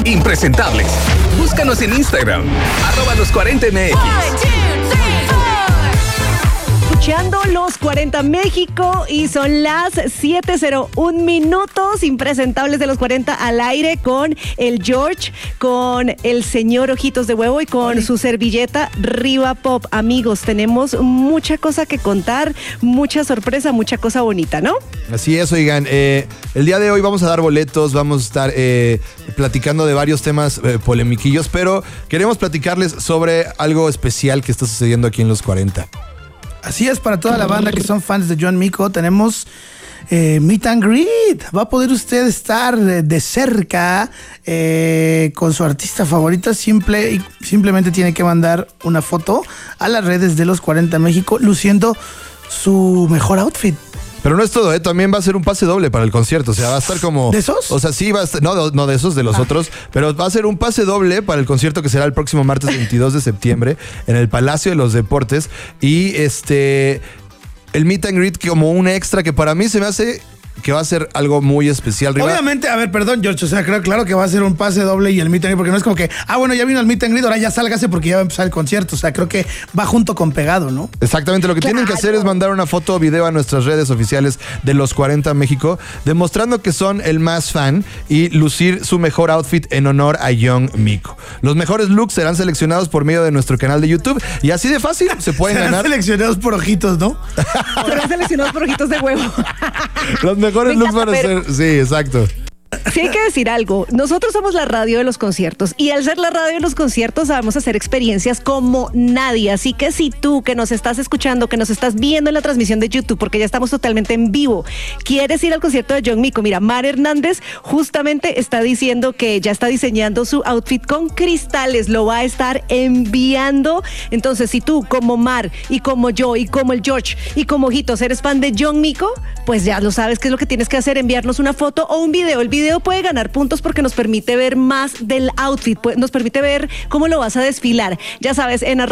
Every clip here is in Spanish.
impresentables. Búscanos en Instagram, @los40mx. Escuchando Los 40 México y son las 7:01 minutos. Impresentables de Los 40 al aire con el George, con el señor Ojitos de Huevo y con su servilleta Riva Pop. Amigos, tenemos mucha cosa que contar, mucha sorpresa, mucha cosa bonita, ¿no? Así es, oigan, el día de hoy vamos a dar boletos, vamos a estar platicando de varios temas polemiquillos, pero queremos platicarles sobre algo especial que está sucediendo aquí en Los 40. Así es, para toda la banda que son fans de John Mico, tenemos Meet and Greet. Va a poder usted estar de cerca con su artista favorita. Simplemente tiene que mandar una foto a las redes de Los 40 México luciendo su mejor outfit. Pero no es todo, también va a ser un pase doble para el concierto, o sea, va a estar como... ¿De esos? O sea, sí, va a estar, no de esos, de los otros, pero va a ser un pase doble para el concierto que será el próximo martes 22 de septiembre en el Palacio de los Deportes. Y el Meet and Greet como un extra que para mí se me hace que va a ser algo muy especial. Obviamente, a ver, perdón, George, o sea, claro que va a ser un pase doble y el Meet and Greet, porque no es como que, bueno, ya vino el Meet and Greet, ahora ya sálgase porque ya va a empezar el concierto. O sea, creo que va junto con pegado, ¿no? Exactamente, lo que tienen que hacer es mandar una foto o video a nuestras redes oficiales de Los 40 México, demostrando que son el más fan y lucir su mejor outfit en honor a Young Mico. Los mejores looks serán seleccionados por medio de nuestro canal de YouTube y así de fácil se pueden ganar. Serán seleccionados por ojitos, ¿no? Serán seleccionados por Ojitos de Huevo. Los mejores looks van a ser... Sí, exacto. Sí, hay que decir algo. Nosotros somos la radio de los conciertos y al ser la radio de los conciertos sabemos hacer experiencias como nadie. Así que si tú que nos estás escuchando, que nos estás viendo en la transmisión de YouTube, porque ya estamos totalmente en vivo, quieres ir al concierto de Young Mico, mira, Mar Hernández justamente está diciendo que ya está diseñando su outfit con cristales, lo va a estar enviando. Entonces, si tú como Mar y como yo y como el George y como Ojitos eres fan de Young Mico, pues ya lo sabes qué es lo que tienes que hacer, enviarnos una foto o un video. El video puede ganar puntos porque nos permite ver más del outfit, nos permite ver cómo lo vas a desfilar. Ya sabes, en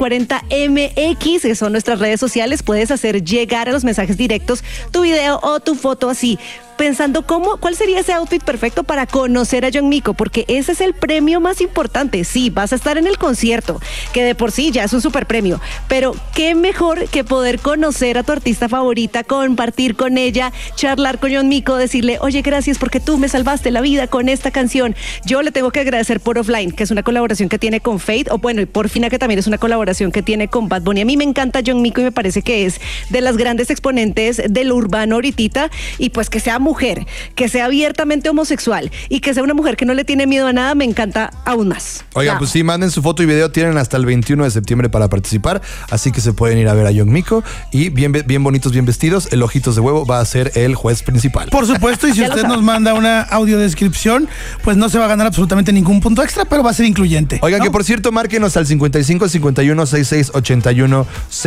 @los40mx, que son nuestras redes sociales, puedes hacer llegar a los mensajes directos tu video o tu foto así, pensando cuál sería ese outfit perfecto para conocer a Young Mico, porque ese es el premio más importante. Sí, vas a estar en el concierto, que de por sí ya es un super premio, pero qué mejor que poder conocer a tu artista favorita, compartir con ella, charlar con Young Mico, decirle, oye, gracias porque tú me salvaste la vida con esta canción. Yo le tengo que agradecer por Offline, que es una colaboración que tiene con Fate, o bueno, y por Fina, que también es una colaboración que tiene con Bad Bunny. A mí me encanta Young Mico y me parece que es de las grandes exponentes del urbano ahorita, y pues que sea mujer, que sea abiertamente homosexual y que sea una mujer que no le tiene miedo a nada, me encanta aún más. Oigan, pues sí, manden su foto y video, tienen hasta el 21 de septiembre para participar, así que se pueden ir a ver a Young Mico y bien bonitos, bien vestidos. El Ojitos de Huevo va a ser el juez principal. Por supuesto, y si usted nos manda una audiodescripción, pues no se va a ganar absolutamente ningún punto extra, pero va a ser incluyente. Oigan, ¿no? Que por cierto, márquenos al 55 51 66 81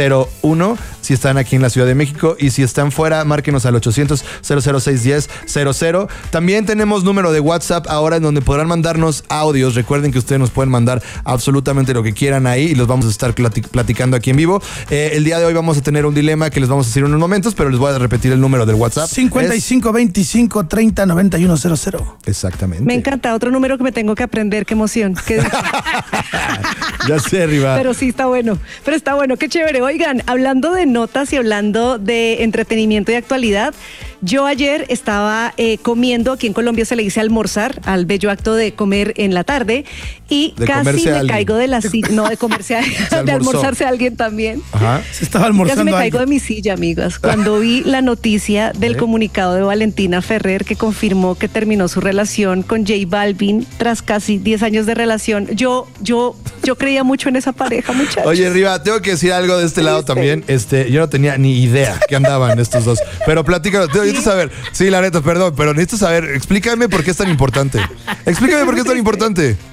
01 si están aquí en la Ciudad de México, y si están fuera, márquenos al 800 006 10 00. También tenemos número de WhatsApp ahora en donde podrán mandarnos audios. Recuerden que ustedes nos pueden mandar absolutamente lo que quieran ahí y los vamos a estar platicando aquí en vivo. El día de hoy vamos a tener un dilema que les vamos a decir en unos momentos, pero les voy a repetir el número del WhatsApp. 55 25 30 91 00. Exactamente. Me encanta, otro número que me tengo que aprender, qué emoción. Ya sé, Riva. Pero sí, está bueno, qué chévere. Oigan, hablando de notas y hablando de entretenimiento y actualidad, yo ayer estaba comiendo, aquí en Colombia se le dice almorzar, al bello acto de comer en la tarde, y de casi me caigo de la silla, no, de comerse de almorzarse a alguien también. Ajá. Se estaba almorzando. Casi me caigo de mi silla, amigas, cuando vi la noticia del comunicado de Valentina Ferrer que confirmó que terminó su relación con J Balvin tras casi 10 años de relación. Yo creía mucho en esa pareja, muchachos. Oye, Riva, tengo que decir algo de este lado también. Yo no tenía ni idea que andaban estos dos. Pero platícalo, necesito saber. Sí, la neta, perdón, pero necesito saber. Explícame por qué es tan importante.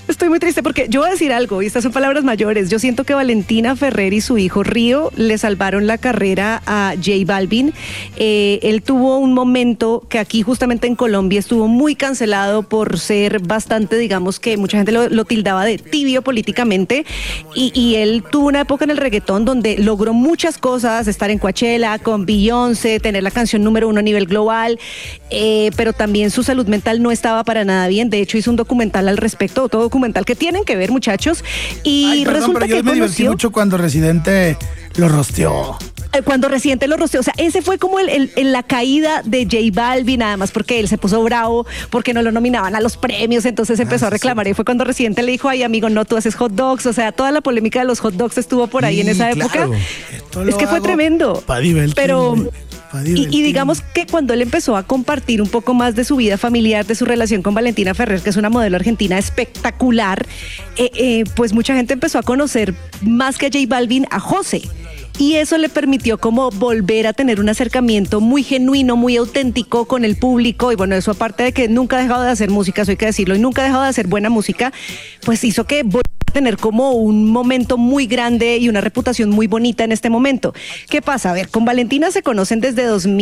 Estoy muy triste porque yo voy a decir algo, y estas son palabras mayores. Yo siento que Valentina Ferrer y su hijo Río le salvaron la carrera a J Balvin. Él tuvo un momento que aquí justamente en Colombia estuvo muy cancelado por ser bastante, digamos que mucha gente lo tildaba de tibio políticamente, y él tuvo una época en el reggaetón donde logró muchas cosas, estar en Coachella con Beyoncé, tener la canción número 1 a nivel global, pero también su salud mental no estaba para nada bien. De hecho hizo un documental al respecto, todo documental que tienen que ver, muchachos, y resulta pero yo que me divertí mucho cuando Residente lo rosteó. Cuando Residente lo rosteó, o sea, ese fue como la caída de J Balvin, además porque él se puso bravo, porque no lo nominaban a los premios, entonces empezó a reclamar, y fue cuando Residente le dijo, ay amigo, no, tú haces hot dogs, o sea, toda la polémica de los hot dogs estuvo por ahí en esa época. Es que fue tremendo, pero... Y digamos que cuando él empezó a compartir un poco más de su vida familiar, de su relación con Valentina Ferrer, que es una modelo argentina espectacular, pues mucha gente empezó a conocer más que a J Balvin a José. Y eso le permitió como volver a tener un acercamiento muy genuino, muy auténtico con el público. Y bueno, eso aparte de que nunca ha dejado de hacer música, eso hay que decirlo, y nunca ha dejado de hacer buena música, pues hizo que volviera a tener como un momento muy grande y una reputación muy bonita en este momento. ¿Qué pasa? A ver, con Valentina se conocen desde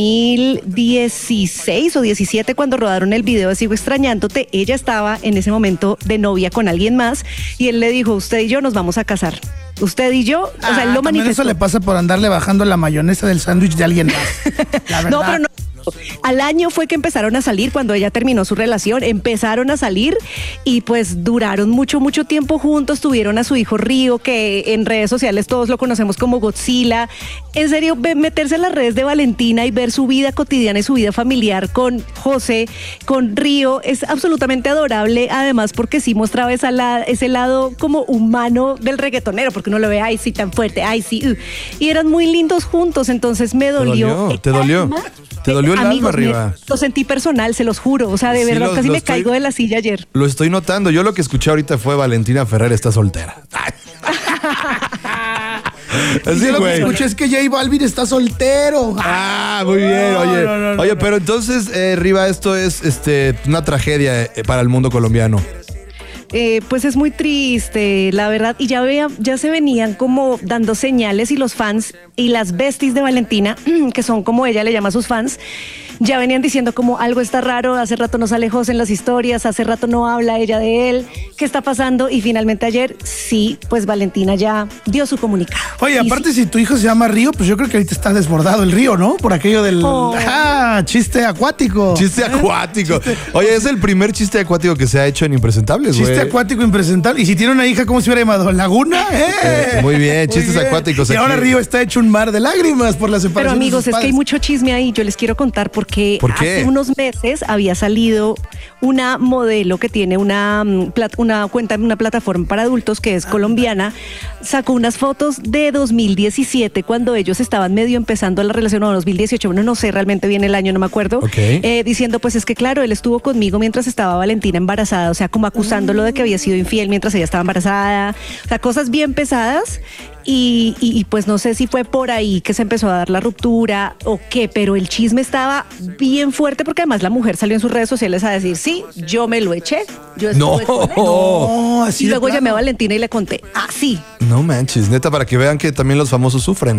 2016 o 17 cuando rodaron el video de Sigo Extrañándote. Ella estaba en ese momento de novia con alguien más y él le dijo, usted y yo nos vamos a casar. Usted y yo, o sea, él lo manifestó. Eso le pasa por andarle bajando la mayonesa del sándwich de alguien más. La verdad. No, pero no. Al año fue que empezaron a salir, cuando ella terminó su relación, empezaron a salir y pues duraron mucho tiempo juntos. Tuvieron a su hijo Río, que en redes sociales todos lo conocemos como Godzilla. En serio, meterse en las redes de Valentina y ver su vida cotidiana y su vida familiar con José, con Río, es absolutamente adorable, además porque sí mostraba ese lado como humano del reggaetonero, porque uno lo ve, ay sí, tan fuerte, ay sí, y eran muy lindos juntos, entonces me dolió. ¿Te dolió? ¿Te dolió el alma arriba? Lo sentí personal, se los juro. O sea, de verdad, casi me caigo de la silla ayer. Lo estoy notando. Yo lo que escuché ahorita fue Valentina Ferrer está soltera. Así, lo que escuché es que J Balvin está soltero. Muy bien. Oye, pero entonces, Riva, esto es una tragedia para el mundo colombiano. Pues es muy triste, la verdad, y ya se venían como dando señales, y los fans y las besties de Valentina, que son como ella le llama a sus fans, ya venían diciendo como algo está raro, hace rato no sale José en las historias, hace rato no habla ella de él, ¿qué está pasando? Y finalmente ayer, sí, pues Valentina ya dio su comunicado. Oye, aparte si tu hijo se llama Río, pues yo creo que ahorita está desbordado el río, ¿no? Por aquello del chiste acuático. Chiste acuático. Oye, es el primer chiste acuático que se ha hecho en Impresentables, güey. Chiste acuático impresentable. Y si tiene una hija, ¿cómo se hubiera llamado? ¿Laguna? Muy bien, chistes acuáticos. Y ahora Río está hecho un mar de lágrimas por la separación. Pero amigos, es que hay mucho chisme ahí. Yo les quiero contar porque hace unos meses había salido una modelo que tiene una cuenta en una plataforma para adultos que es colombiana. Sacó unas fotos de 2017 cuando ellos estaban medio empezando la relación, o 2018, bueno, no sé realmente bien el año, no me acuerdo. Diciendo, pues es que claro, él estuvo conmigo mientras estaba Valentina embarazada, o sea, como acusándolo de que había sido infiel mientras ella estaba embarazada, o sea, cosas bien pesadas. Y pues no sé si fue por ahí que se empezó a dar la ruptura o qué, pero el chisme estaba bien fuerte porque además la mujer salió en sus redes sociales a decir, sí, yo me lo eché, yo estuve con él. No, así y luego llamé a Valentina y le conté, sí. No manches, neta, para que vean que también los famosos sufren.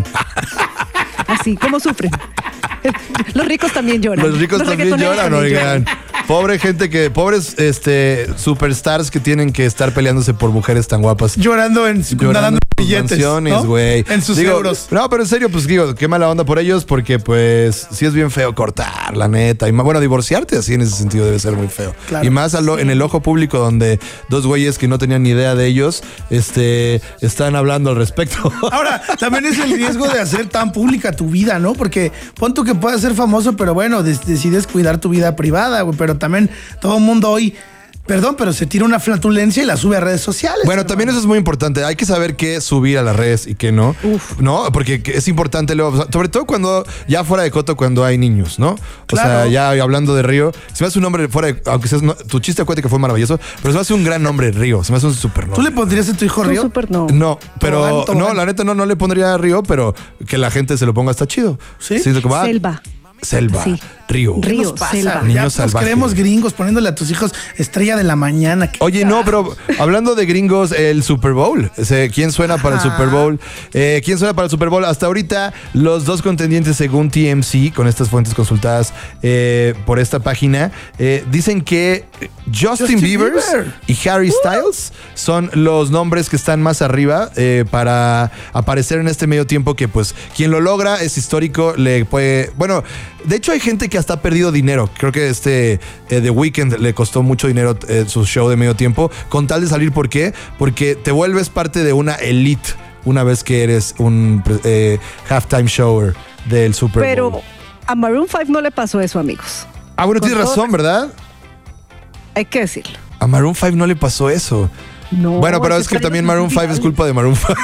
Así como sufren. Los ricos también lloran. Los ricos también lloran, oigan. Pobre gente pobres superstars que tienen que estar peleándose por mujeres tan guapas. Nadando en billetes, ¿no? Güey. En sus euros. No, pero en serio, pues digo, qué mala onda por ellos, porque pues sí es bien feo cortar, la neta. Y bueno, divorciarte así en ese sentido debe ser muy feo. Claro. Y más en el ojo público, donde dos güeyes que no tenían ni idea de ellos, están hablando al respecto. Ahora, también es el riesgo de hacer tan pública tu vida, ¿no? Porque pon tú que puedas ser famoso, pero bueno, decides cuidar tu vida privada, güey. Pero también todo el mundo hoy, perdón, pero se tira una flatulencia y la sube a redes sociales. Bueno, hermano. también eso es muy importante. Hay que saber qué subir a las redes y qué no. No, porque es importante, sobre todo cuando ya fuera de coto, cuando hay niños, ¿no? Claro. O sea, ya hablando de Río, se me hace un nombre fuera de, aunque seas, tu chiste acuático fue maravilloso, pero se me hace un gran nombre, Río. Se me hace un súper nombre. ¿Tú le pondrías a tu hijo Río? No, pero no, la neta no le pondría Río, pero que la gente se lo ponga está chido. ¿Sí? Selva. selva, Sí. río. ¿Qué nos pasa? selva. Niño Ya nos salvaje. creemos gringos poniéndole a tus hijos estrella de la mañana. ¿Qué Oye, no, pero hablando de gringos, el Super Bowl. ¿Quién suena para el Super Bowl? ¿Quién suena para el Super Bowl? Hasta ahorita, los dos contendientes, según TMZ, con estas fuentes consultadas por esta página, dicen que Justin Bieber y Harry Styles son los nombres que están más arriba para aparecer en este medio tiempo que, pues, quien lo logra es histórico, le puede... Bueno, de hecho hay gente que hasta ha perdido dinero. Creo que The Weeknd le costó mucho dinero su show de medio tiempo con tal de salir. ¿Por qué? Porque te vuelves parte de una elite una vez que eres un halftime shower del Super Bowl. Pero a Maroon 5 no le pasó eso, amigos. Ah, bueno, con tienes todo- razón, ¿verdad? Hay que decirlo. A Maroon 5 no le pasó eso. No, Bueno, pero es que está también bien Maroon 5 es viral. culpa de Maroon 5.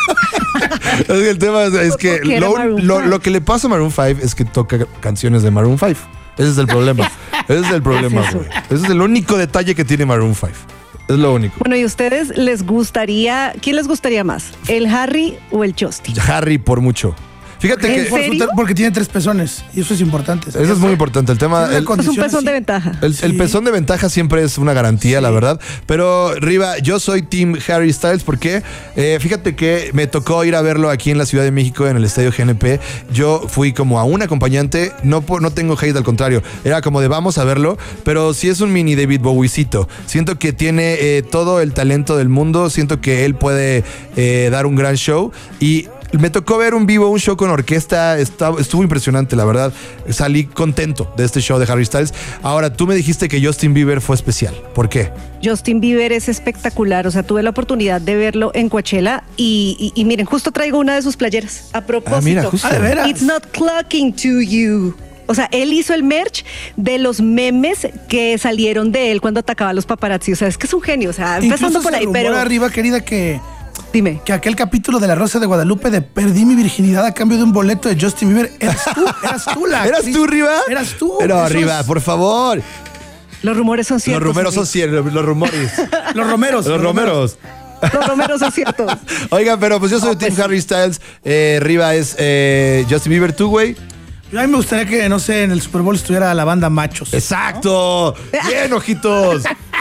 Es que el tema es que ¿Por qué era Maroon 5? lo que le pasa a Maroon 5 es que toca canciones de Maroon 5. Ese es el problema. Ese es el problema, Es eso. güey. Ese es el único detalle que tiene Maroon 5. Es lo único. Bueno, ¿y ustedes quién les gustaría más? ¿El Harry o el Justin? Harry por mucho. Fíjate ¿En que serio? Porque tiene 3 pezones. Y eso es importante. eso es muy importante. El tema. Sí, el- con- Es un Condiciones, pezón de sí. ventaja. El Sí. pezón de ventaja siempre es una garantía, la verdad. Pero, Riva, yo soy Team Harry Styles porque fíjate que me tocó ir a verlo aquí en la Ciudad de México, en el Estadio GNP. Yo fui como a un acompañante, no tengo hate, al contrario. Era como de vamos a verlo, pero sí es un mini David Bowiecito. Siento que tiene todo el talento del mundo, siento que él puede dar un gran show y... Me tocó ver un show con orquesta, estuvo impresionante, la verdad. Salí contento de este show de Harry Styles. Ahora, tú me dijiste que Justin Bieber fue especial. ¿Por qué? Justin Bieber es espectacular, o sea, tuve la oportunidad de verlo en Coachella y miren, justo traigo una de sus playeras. A propósito, mira, justo. Ah, ¿de veras? It's not clocking to you. O sea, él hizo el merch de los memes que salieron de él cuando atacaba a los paparazzi. O sea, es que es un genio, o sea, empezando Incluso por se ahí, rumora pero arriba, querida, que dime. aquel capítulo de La Rosa de Guadalupe de Perdí mi virginidad a cambio de un boleto de Justin Bieber, eras tú la ¿Eras actriz. tú, Riva? Eras tú. Pero, Eso Riva, es- por favor. Los rumores son ciertos. Los rumeros son amigos. ciertos, los rumores. Los Romeros. Los romeros. Los rumores son ciertos. Oigan, pero pues yo soy Team Harry Styles. Riva es Justin Bieber, tú, güey. A mí me gustaría que, no sé, en el Super Bowl estuviera la banda Machos. Exacto. Bien, ojitos.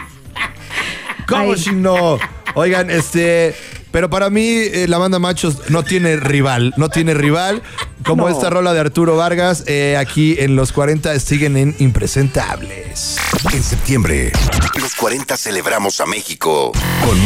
¿Cómo Ay. si no? Oigan, pero para mí la banda Machos no tiene rival. No tiene rival. Como No. esta rola de Arturo Vargas, aquí en los 40 siguen en Impresentables. En septiembre, los 40 celebramos a México con